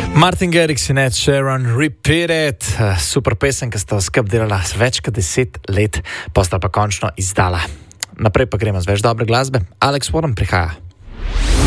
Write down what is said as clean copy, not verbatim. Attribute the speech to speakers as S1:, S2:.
S1: Martin Garrix in Ed Sheeran, Repeat It, super pesem, ki sta skupaj delala več kot 10 let, pa sta pa končno izdala. Naprej pa gremo z več dobre glasbe. Alex Warren prihaja.